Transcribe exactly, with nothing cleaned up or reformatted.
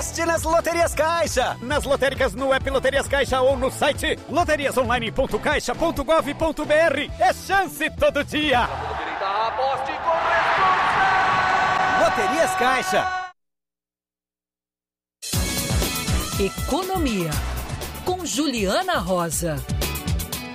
Aposte nas Loterias Caixa. Nas lotéricas, no app Loterias Caixa ou no site loterias online ponto caixa ponto gov ponto br. É chance todo dia. Aposte com responsa. Loterias Caixa. Economia, com Juliana Rosa.